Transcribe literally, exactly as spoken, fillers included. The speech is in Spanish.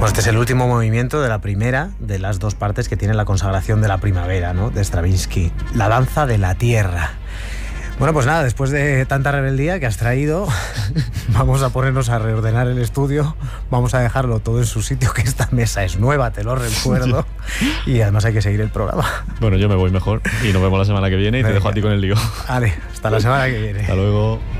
Bueno, este es el último movimiento de la primera de las dos partes que tiene la consagración de la primavera, ¿no?, de Stravinsky, la danza de la tierra. Bueno, pues nada, después de tanta rebeldía que has traído, vamos a ponernos a reordenar el estudio, vamos a dejarlo todo en su sitio, que esta mesa es nueva, te lo recuerdo, y además hay que seguir el programa. Bueno, yo me voy mejor y nos vemos la semana que viene y Venga. Te dejo a ti con el lío. Vale, hasta la semana que viene. Hasta luego.